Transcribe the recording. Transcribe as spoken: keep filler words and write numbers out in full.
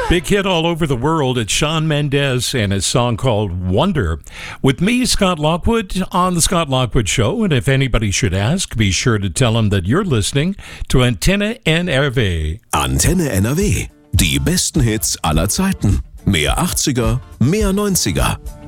Big hit all over the world. It's Shawn Mendes and his song called Wonder. With me, Scott Lockwood, on The Scott Lockwood Show. And if anybody should ask, be sure to tell them that you're listening to Antenne N R W. Antenne N R W. Die besten Hits aller Zeiten. Mehr achtziger, mehr neunziger.